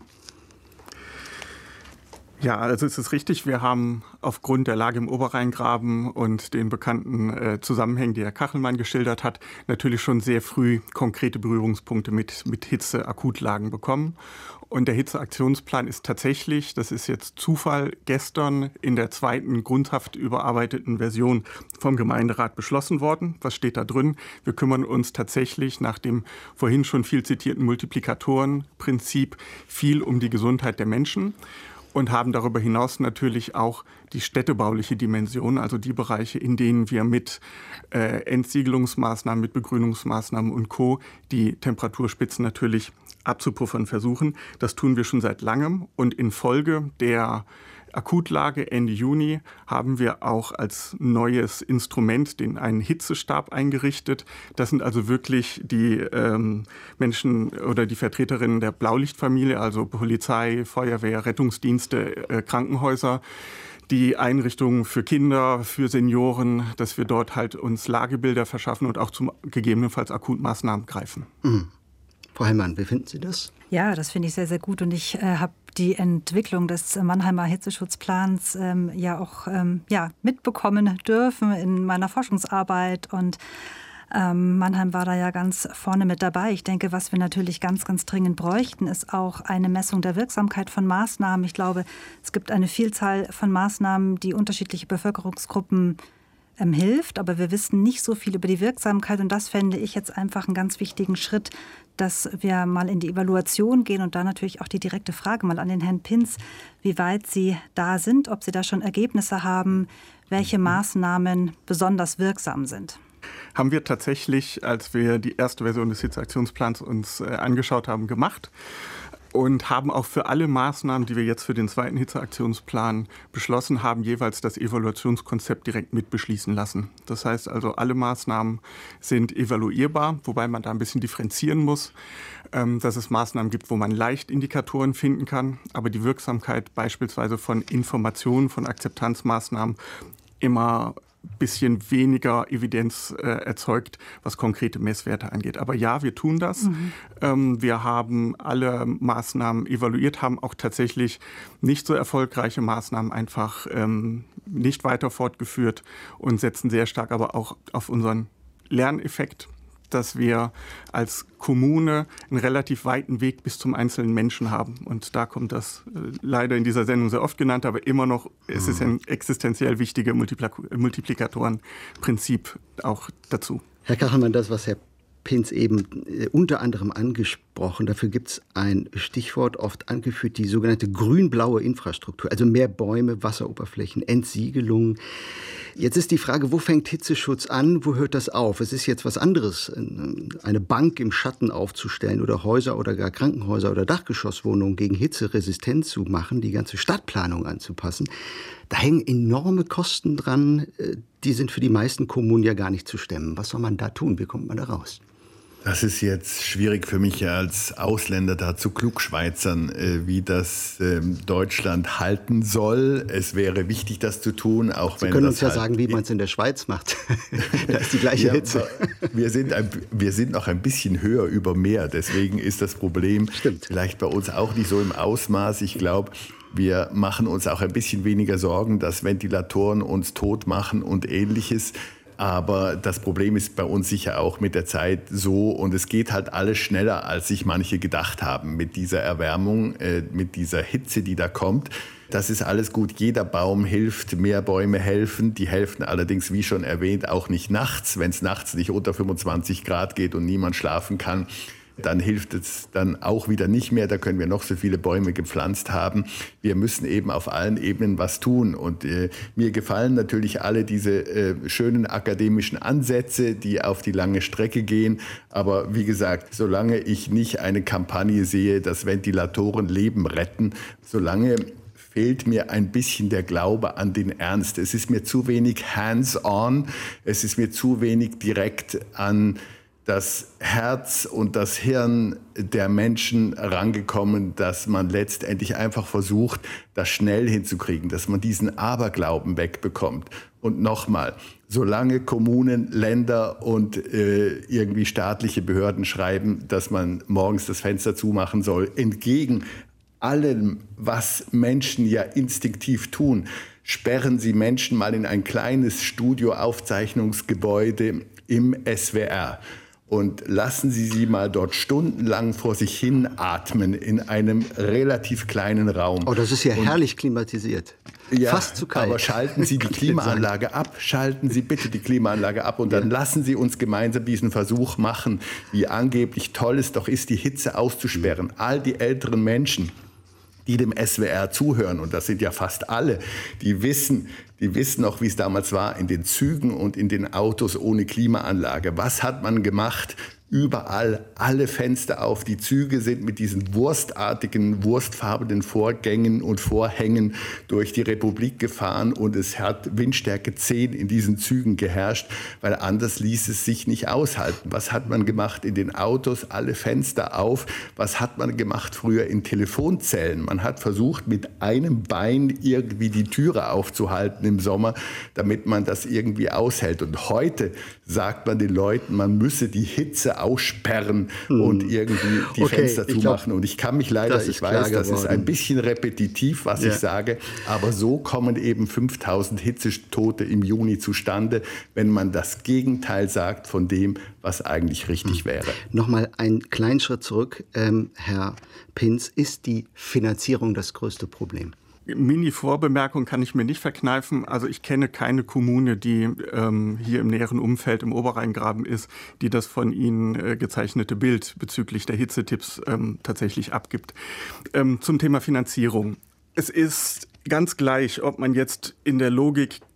[SPEAKER 3] Ja, also es ist richtig, wir haben aufgrund der Lage im Oberrheingraben und den bekannten äh, Zusammenhängen, die Herr Kachelmann geschildert hat, natürlich schon sehr früh konkrete Berührungspunkte mit, mit Hitzeakutlagen bekommen. Und der Hitzeaktionsplan ist tatsächlich, das ist jetzt Zufall, gestern in der zweiten grundhaft überarbeiteten Version vom Gemeinderat beschlossen worden. Was steht da drin? Wir kümmern uns tatsächlich nach dem vorhin schon viel zitierten Multiplikatorenprinzip viel um die Gesundheit der Menschen. Und haben darüber hinaus natürlich auch die städtebauliche Dimension, also die Bereiche, in denen wir mit äh, Entsiegelungsmaßnahmen, mit Begrünungsmaßnahmen und Co. die Temperaturspitzen natürlich abzupuffern versuchen. Das tun wir schon seit langem und infolge der Akutlage Ende Juni haben wir auch als neues Instrument den einen Hitzestab eingerichtet. Das sind also wirklich die ähm, Menschen oder die Vertreterinnen der Blaulichtfamilie, also Polizei, Feuerwehr, Rettungsdienste, äh, Krankenhäuser, die Einrichtungen für Kinder, für Senioren, dass wir dort halt uns Lagebilder verschaffen und auch zum gegebenenfalls Akutmaßnahmen greifen.
[SPEAKER 2] Mhm. Frau Hellmann, wie finden Sie das?
[SPEAKER 1] Ja, das finde ich sehr, sehr gut. Und ich äh, habe die Entwicklung des Mannheimer Hitzeschutzplans ähm, ja auch ähm, ja, mitbekommen dürfen in meiner Forschungsarbeit. Und ähm, Mannheim war da ja ganz vorne mit dabei. Ich denke, was wir natürlich ganz, ganz dringend bräuchten, ist auch eine Messung der Wirksamkeit von Maßnahmen. Ich glaube, es gibt eine Vielzahl von Maßnahmen, die unterschiedliche Bevölkerungsgruppen ähm, hilft. Aber wir wissen nicht so viel über die Wirksamkeit. Und das fände ich jetzt einfach einen ganz wichtigen Schritt, dass wir mal in die Evaluation gehen und da natürlich auch die direkte Frage mal an den Herrn Pinz, wie weit Sie da sind, ob Sie da schon Ergebnisse haben, welche Maßnahmen besonders wirksam sind.
[SPEAKER 3] Haben wir tatsächlich, als wir die erste Version des Hitzeaktionsplans uns äh, angeschaut haben, gemacht. und haben auch für alle Maßnahmen, die wir jetzt für den zweiten Hitzeaktionsplan beschlossen haben, jeweils das Evaluationskonzept direkt mitbeschließen lassen. Das heißt also, alle Maßnahmen sind evaluierbar, wobei man da ein bisschen differenzieren muss, ähm, dass es Maßnahmen gibt, wo man leicht Indikatoren finden kann, aber die Wirksamkeit beispielsweise von Informationen, von Akzeptanzmaßnahmen immer bisschen weniger Evidenz äh, erzeugt, was konkrete Messwerte angeht. Aber ja, wir tun das. Mhm. Ähm, wir haben alle Maßnahmen evaluiert, haben auch tatsächlich nicht so erfolgreiche Maßnahmen einfach ähm, nicht weiter fortgeführt und setzen sehr stark aber auch auf unseren Lerneffekt, dass wir als Kommune einen relativ weiten Weg bis zum einzelnen Menschen haben. Und da kommt das äh, leider in dieser Sendung sehr oft genannt, aber immer noch, es ist ein existenziell wichtiges Multiplikatorenprinzip auch dazu.
[SPEAKER 2] Herr Kachelmann, das, was Herr Pinz eben äh, unter anderem angesprochen, dafür gibt es ein Stichwort oft angeführt, die sogenannte grün-blaue Infrastruktur, also mehr Bäume, Wasseroberflächen, Entsiegelung. Jetzt ist die Frage, wo fängt Hitzeschutz an, wo hört das auf? Es ist jetzt was anderes, eine Bank im Schatten aufzustellen oder Häuser oder gar Krankenhäuser oder Dachgeschosswohnungen gegen Hitze resistent zu machen, die ganze Stadtplanung anzupassen. Da hängen enorme Kosten dran, die sind für die meisten Kommunen ja gar nicht zu stemmen. Was soll man da tun? Wie kommt man da raus?
[SPEAKER 4] Das ist jetzt schwierig für mich als Ausländer da zu klugschweizern, wie das Deutschland halten soll. Es wäre wichtig, das zu tun, auch
[SPEAKER 2] Sie
[SPEAKER 4] wenn
[SPEAKER 2] können
[SPEAKER 4] das
[SPEAKER 2] uns ja
[SPEAKER 4] halt
[SPEAKER 2] sagen, wie man es in der Schweiz macht. Da ist die gleiche
[SPEAKER 4] ja,
[SPEAKER 2] Hitze.
[SPEAKER 4] Wir sind, ein, wir sind noch ein bisschen höher über Meer. Deswegen ist das Problem
[SPEAKER 2] Stimmt.
[SPEAKER 4] vielleicht bei uns auch nicht so im Ausmaß. Ich glaube, wir machen uns auch ein bisschen weniger Sorgen, dass Ventilatoren uns tot machen und Ähnliches. Aber das Problem ist bei uns sicher auch mit der Zeit so, und es geht halt alles schneller, als sich manche gedacht haben mit dieser Erwärmung, äh, mit dieser Hitze, die da kommt. Das ist alles gut, jeder Baum hilft, mehr Bäume helfen. Die helfen allerdings, wie schon erwähnt, auch nicht nachts. Wenn es nachts nicht unter fünfundzwanzig Grad geht und niemand schlafen kann, dann hilft es dann auch wieder nicht mehr. Da können wir noch so viele Bäume gepflanzt haben. Wir müssen eben auf allen Ebenen was tun. Und äh, mir gefallen natürlich alle diese äh, schönen akademischen Ansätze, die auf die lange Strecke gehen. Aber wie gesagt, solange ich nicht eine Kampagne sehe, dass Ventilatoren Leben retten, solange fehlt mir ein bisschen der Glaube an den Ernst. Es ist mir zu wenig hands-on. Es ist mir zu wenig direkt an das Herz und das Hirn der Menschen rangekommen, dass man letztendlich einfach versucht, das schnell hinzukriegen, dass man diesen Aberglauben wegbekommt. Und nochmal, solange Kommunen, Länder und äh, irgendwie staatliche Behörden schreiben, dass man morgens das Fenster zumachen soll, entgegen allem, was Menschen ja instinktiv tun, sperren Sie Menschen mal in ein kleines Studioaufzeichnungsgebäude im S W R. Und lassen Sie sie mal dort stundenlang vor sich hin atmen in einem relativ kleinen Raum.
[SPEAKER 2] Oh, das ist ja
[SPEAKER 4] und,
[SPEAKER 2] herrlich klimatisiert.
[SPEAKER 4] Ja,
[SPEAKER 2] fast zu kalt.
[SPEAKER 4] Aber schalten Sie die Klimaanlage ab. Schalten Sie bitte die Klimaanlage ab. Und dann ja. lassen Sie uns gemeinsam diesen Versuch machen, wie angeblich toll es doch ist, die Hitze auszusperren. Mhm. All die älteren Menschen, die dem S W R zuhören, und das sind ja fast alle, die wissen, die wissen noch, wie es damals war in den Zügen und in den Autos ohne Klimaanlage. Was hat man gemacht? Überall alle Fenster auf. Die Züge sind mit diesen wurstartigen, wurstfarbenen Vorgängen und Vorhängen durch die Republik gefahren, und es hat Windstärke zehn in diesen Zügen geherrscht, weil anders ließ es sich nicht aushalten. Was hat man gemacht in den Autos? Alle Fenster auf. Was hat man gemacht früher in Telefonzellen? Man hat versucht, mit einem Bein irgendwie die Türe aufzuhalten im Sommer, damit man das irgendwie aushält. Und heute sagt man den Leuten, man müsse die Hitze aussperren hm. und irgendwie die okay, Fenster zumachen. Und ich kann mich leider, ich weiß, das ist ein bisschen repetitiv, was ja. ich sage, aber so kommen eben fünftausend Hitzetote im Juni zustande, wenn man das Gegenteil sagt von dem, was eigentlich richtig hm. wäre.
[SPEAKER 2] Nochmal einen kleinen Schritt zurück, ähm, Herr Pinz. Ist die Finanzierung das größte Problem?
[SPEAKER 3] Mini-Vorbemerkung kann ich mir nicht verkneifen. Also ich kenne keine Kommune, die ähm, hier im näheren Umfeld im Oberrheingraben ist, die das von Ihnen äh, gezeichnete Bild bezüglich der Hitzetipps ähm, tatsächlich abgibt. Ähm, zum Thema Finanzierung. Es ist ganz gleich, ob man jetzt in der Logik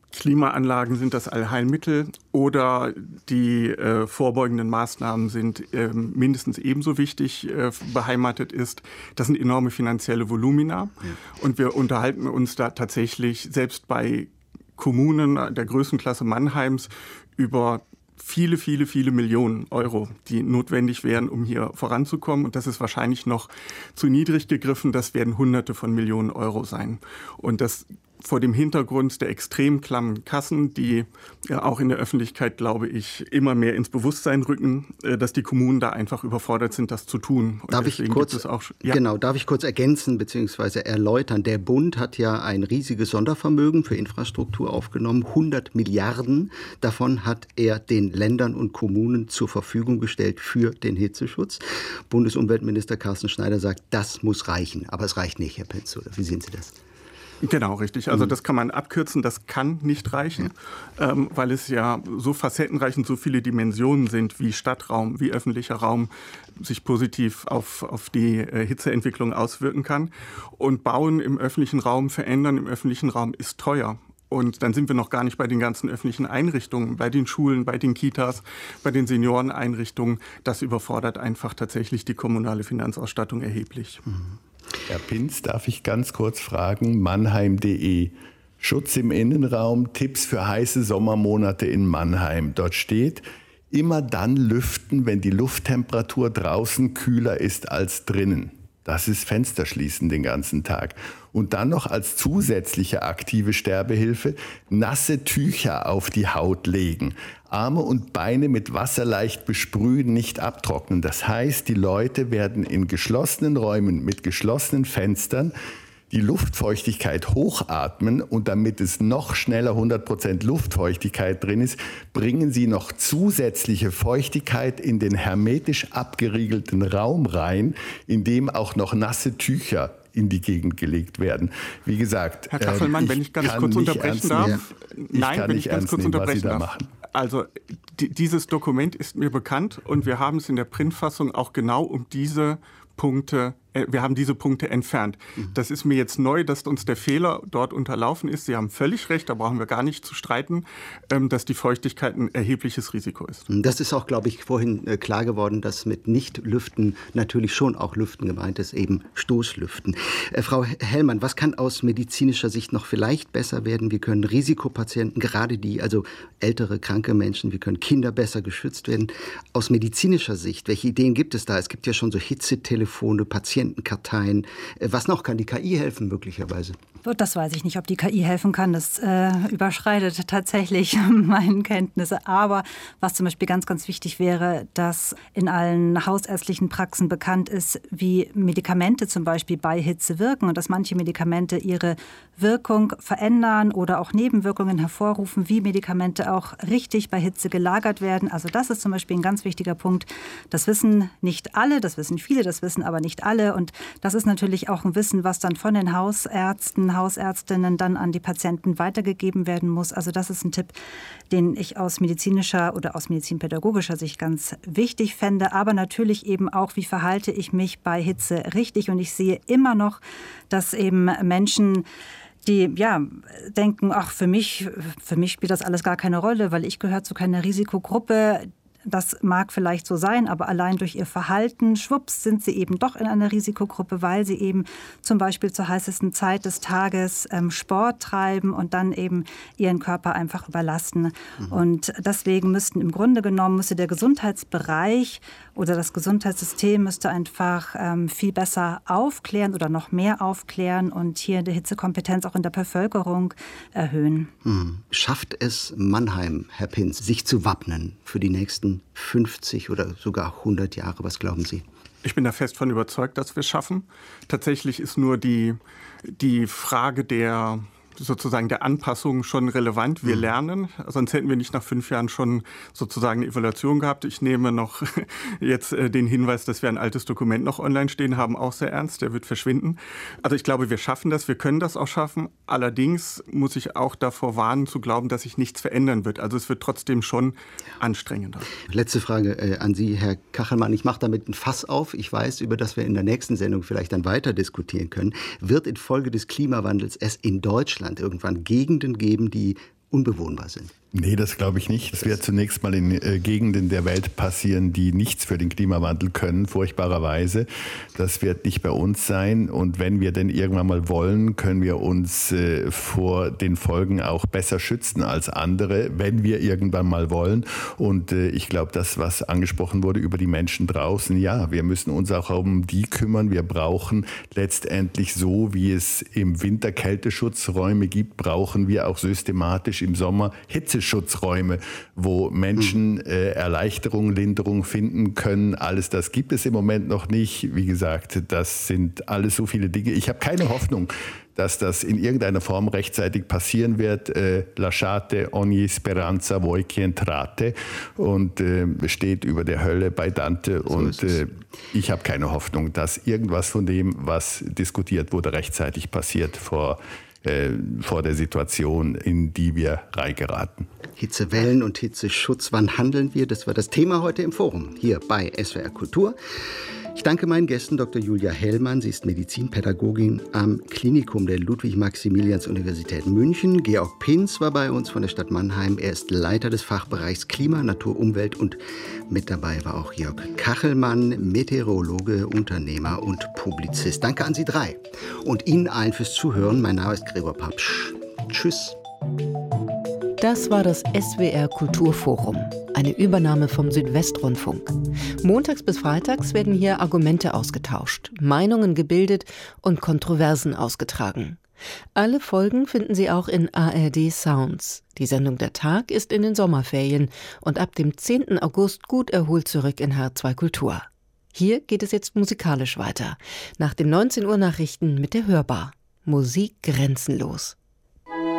[SPEAKER 3] Klimaanlagen sind das Allheilmittel oder die äh, vorbeugenden Maßnahmen sind äh, mindestens ebenso wichtig äh, beheimatet ist. Das sind enorme finanzielle Volumina. Ja. Und wir unterhalten uns da tatsächlich selbst bei Kommunen der Größenklasse Mannheims über viele, viele, viele Millionen Euro, die notwendig wären, um hier voranzukommen. Und das ist wahrscheinlich noch zu niedrig gegriffen. Das werden Hunderte von Millionen Euro sein. Und das vor dem Hintergrund der extrem klammen Kassen, die ja auch in der Öffentlichkeit, glaube ich, immer mehr ins Bewusstsein rücken, dass die Kommunen da einfach überfordert sind, das zu tun. Und
[SPEAKER 2] darf ich kurz, auch, ja. genau, darf ich kurz ergänzen bzw. erläutern? Der Bund hat ja ein riesiges Sondervermögen für Infrastruktur aufgenommen, hundert Milliarden. Davon hat er den Ländern und Kommunen zur Verfügung gestellt für den Hitzeschutz. Bundesumweltminister Carsten Schneider sagt, das muss reichen. Aber es reicht nicht, Herr Pinz, oder wie sehen Sie das?
[SPEAKER 3] Genau, richtig. Also das kann man abkürzen, das kann nicht reichen, ja. ähm, weil es ja so facettenreich und so viele Dimensionen sind, wie Stadtraum, wie öffentlicher Raum sich positiv auf, auf die äh, Hitzeentwicklung auswirken kann. Und Bauen im öffentlichen Raum, verändern im öffentlichen Raum ist teuer. Und dann sind wir noch gar nicht bei den ganzen öffentlichen Einrichtungen, bei den Schulen, bei den Kitas, bei den Senioreneinrichtungen. Das überfordert einfach tatsächlich die kommunale Finanzausstattung erheblich.
[SPEAKER 4] Mhm. Herr Pinz, darf ich ganz kurz fragen, mannheim punkt de, Schutz im Innenraum, Tipps für heiße Sommermonate in Mannheim. Dort steht, immer dann lüften, wenn die Lufttemperatur draußen kühler ist als drinnen. Das ist Fenster schließen den ganzen Tag. Und dann noch als zusätzliche aktive Sterbehilfe nasse Tücher auf die Haut legen. Arme und Beine mit Wasser leicht besprühen, nicht abtrocknen. Das heißt, die Leute werden in geschlossenen Räumen mit geschlossenen Fenstern die Luftfeuchtigkeit hochatmen und damit es noch schneller hundert Prozent Luftfeuchtigkeit drin ist, bringen sie noch zusätzliche Feuchtigkeit in den hermetisch abgeriegelten Raum rein, in dem auch noch nasse Tücher in die Gegend gelegt werden. Wie gesagt,
[SPEAKER 3] Herr Kachelmann, äh, ich wenn ich ganz kurz unterbrechen darf.
[SPEAKER 4] Ich Nein, wenn ich ganz kurz nehmen, unterbrechen darf. Machen.
[SPEAKER 3] Also die, dieses Dokument ist mir bekannt und wir haben es in der Printfassung auch genau um diese Punkte, äh, wir haben diese Punkte entfernt. Mhm. Das ist mir jetzt neu, dass uns der Fehler dort unterlaufen ist. Sie haben völlig recht, da brauchen wir gar nicht zu streiten, ähm, dass die Feuchtigkeit ein erhebliches Risiko ist.
[SPEAKER 2] Das ist auch, glaube ich, vorhin äh, klar geworden, dass mit Nicht-Lüften natürlich schon auch Lüften gemeint ist, eben Stoßlüften. Äh, Frau Hellmann, was kann aus medizinischer Sicht noch vielleicht besser werden? Wir können Risikopatienten, gerade die, also ältere, kranke Menschen, wir können Kinder besser geschützt werden. Aus medizinischer Sicht, welche Ideen gibt es da? Es gibt ja schon so Hitzetelefone, Patientenkarteien. Was noch? Kann die K I helfen möglicherweise?
[SPEAKER 1] Das weiß ich nicht, ob die K I helfen kann. Das äh, überschreitet tatsächlich meine Kenntnisse. Aber was zum Beispiel ganz, ganz wichtig wäre, dass in allen hausärztlichen Praxen bekannt ist, wie Medikamente zum Beispiel bei Hitze wirken und dass manche Medikamente ihre Wirkung verändern oder auch Nebenwirkungen hervorrufen, wie Medikamente auch richtig bei Hitze gelagert werden. Also das ist zum Beispiel ein ganz wichtiger Punkt. Das wissen nicht alle, das wissen viele, das wissen aber nicht alle. Und das ist natürlich auch ein Wissen, was dann von den Hausärzten, Hausärztinnen dann an die Patienten weitergegeben werden muss. Also das ist ein Tipp, den ich aus medizinischer oder aus medizinpädagogischer Sicht ganz wichtig fände. Aber natürlich eben auch, wie verhalte ich mich bei Hitze richtig? Und ich sehe immer noch, dass eben Menschen, die ja denken, ach, für mich, für mich spielt das alles gar keine Rolle, weil ich gehöre zu keiner Risikogruppe. Das mag vielleicht so sein, aber allein durch ihr Verhalten, schwupps, sind sie eben doch in einer Risikogruppe, weil sie eben zum Beispiel zur heißesten Zeit des Tages ähm, Sport treiben und dann eben ihren Körper einfach überlasten. Mhm. Und deswegen müssten im Grunde genommen, müsste der Gesundheitsbereich oder das Gesundheitssystem müsste einfach ähm, viel besser aufklären oder noch mehr aufklären und hier die Hitzekompetenz auch in der Bevölkerung erhöhen.
[SPEAKER 2] Mhm. Schafft es Mannheim, Herr Pinz, sich zu wappnen für die nächsten fünfzig oder sogar hundert Jahre? Was glauben Sie?
[SPEAKER 3] Ich bin da fest von überzeugt, dass wir es schaffen. Tatsächlich ist nur die, die Frage der sozusagen der Anpassung schon relevant. Wir mhm. lernen, sonst hätten wir nicht nach fünf Jahren schon sozusagen eine Evaluation gehabt. Ich nehme noch jetzt äh, den Hinweis, dass wir ein altes Dokument noch online stehen haben, auch sehr ernst. Der wird verschwinden. Also ich glaube, wir schaffen das, wir können das auch schaffen. Allerdings muss ich auch davor warnen, zu glauben, dass sich nichts verändern wird. Also es wird trotzdem schon anstrengender.
[SPEAKER 2] Letzte Frage äh, an Sie, Herr Kachelmann. Ich mache damit ein Fass auf. Ich weiß, über das wir in der nächsten Sendung vielleicht dann weiter diskutieren können. Wird infolge des Klimawandels es in Deutschland irgendwann Gegenden geben, die unbewohnbar sind?
[SPEAKER 4] Nee, das glaube ich nicht. Das wird zunächst mal in äh, Gegenden der Welt passieren, die nichts für den Klimawandel können, furchtbarerweise. Das wird nicht bei uns sein. Und wenn wir denn irgendwann mal wollen, können wir uns äh, vor den Folgen auch besser schützen als andere, wenn wir irgendwann mal wollen. Und äh, ich glaube, das, was angesprochen wurde über die Menschen draußen, ja, wir müssen uns auch um die kümmern. Wir brauchen letztendlich, so wie es im Winter Kälteschutzräume gibt, brauchen wir auch systematisch im Sommer Hitze Schutzräume, wo Menschen äh, Erleichterung, Linderung finden können. Alles das gibt es im Moment noch nicht. Wie gesagt, das sind alles so viele Dinge. Ich habe keine Hoffnung, dass das in irgendeiner Form rechtzeitig passieren wird. Äh, Lasciate ogni speranza voi che entrate, und äh, steht über der Hölle bei Dante. So und äh, ich habe keine Hoffnung, dass irgendwas von dem, was diskutiert wurde, rechtzeitig passiert vor Äh, vor der Situation, in die wir reingeraten.
[SPEAKER 2] Hitzewellen und Hitzeschutz, wann handeln wir? Das war das Thema heute im Forum, hier bei S W R Kultur. Ich danke meinen Gästen, Doktor Julia Hellmann. Sie ist Medizinpädagogin am Klinikum der Ludwig-Maximilians-Universität München. Georg Pinz war bei uns von der Stadt Mannheim. Er ist Leiter des Fachbereichs Klima, Natur, Umwelt, und mit dabei war auch Jörg Kachelmann, Meteorologe, Unternehmer und Publizist. Danke an Sie drei und Ihnen allen fürs Zuhören. Mein Name ist Gregor Papsch. Tschüss.
[SPEAKER 5] Das war das S W R Kulturforum, eine Übernahme vom Südwestrundfunk. Montags bis freitags werden hier Argumente ausgetauscht, Meinungen gebildet und Kontroversen ausgetragen. Alle Folgen finden Sie auch in A R D Sounds. Die Sendung Der Tag ist in den Sommerferien und ab dem zehnten August gut erholt zurück in H R zwei Kultur. Hier geht es jetzt musikalisch weiter. Nach den neunzehn Uhr Nachrichten mit der Hörbar. Musik grenzenlos.